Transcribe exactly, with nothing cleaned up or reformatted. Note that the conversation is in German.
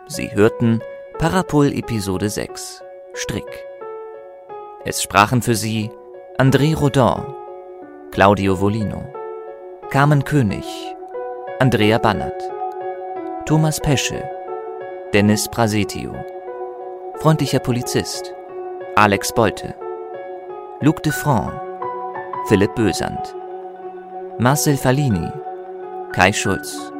Sie hörten Parapol Episode sechs Strick. Es sprachen für Sie André Rodin, Claudio Volino, Carmen König, Andrea Bannert, Thomas Pesche, Dennis Prasetio, Freundlicher Polizist, Alex Bolte, Luc Defrant, Philipp Bösand, Marcel Fallini, Kai Schulz,